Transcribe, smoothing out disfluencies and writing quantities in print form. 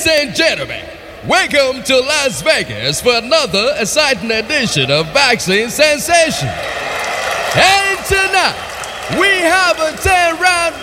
Ladies and gentlemen, welcome to Las Vegas for another exciting edition of Boxing Sensation. And tonight, we have a 10-round